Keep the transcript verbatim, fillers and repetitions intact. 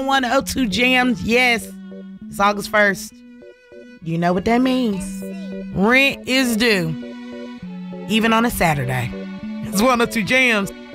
one oh two Jams. Yes, it's August first. You know what that means. Rent is due. Even on a Saturday. It's one oh two Jams.